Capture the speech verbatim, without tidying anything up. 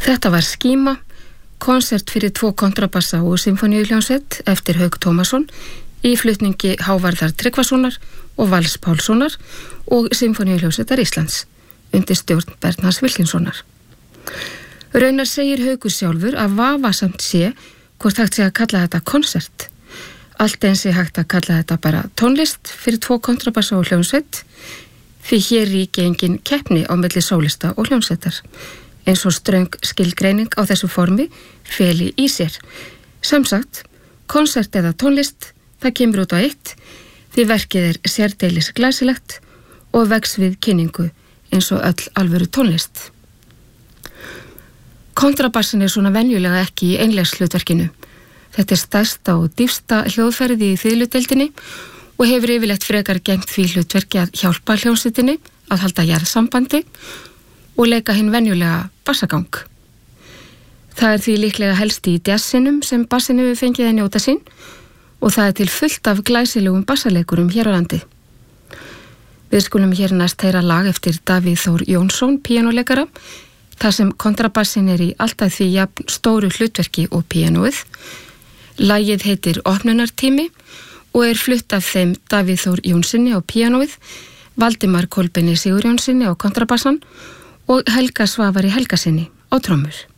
Þetta var Skíma, konsert fyrir tvo kontrabassa og symfóníuhljómsveit eftir Hauk Tómasson í flutningi Hávarðar Tryggvasonar og Vals Pálssonar og Symfóníuhljómsveitar Íslands undir stjórn Bernharðs Wilkinssonar. Raunar segir Haukur sjálfur að vafasamt sé hvort hægt sé að kalla þetta konsert. Allt eins er hægt að kalla þetta bara tónlist fyrir tvo kontrabassa og hljómsveit, því hér ríki engin keppni á milli sólista og hljómsveitar, eins og ströng skilgreining á þessu formi feli í sér. Sem sagt, konsert eða tónlist, það kemur út á eitt, því verkið er sérdeilis glæsilegt og vex við kynningu eins og öll alvöru tónlist. Kontrabassin er svona venjulega ekki í einleikshlutverkinu. Þetta er stærsta og dýpsta hljóðferði í þýðludeildinni og hefur yfirleitt frekar gegnt því hlutverki að hjálpa hljómsveitinni að halda jarðsambandi og leika hinn venjulega bassagang. Það er því líklega helst í jazzinum sem bassin hefur fengið að njóta sín og það er til fullt af glæsilegum bassaleikurum hér á landi. Við skulum hér næst heyra lag eftir Davíð Þór Jónsson, píanóleikara, þar sem kontrabassin er í alltaf því jafn stóru hlutverki og píanóið. Lagið heitir Opnunartími og er flutt af þeim Davíð Þór Jónssoni á píanóið, Valdimar Kolbeini Sigurjónssoni á kontrabassan og Helga Svavari Helgasyni á trommur.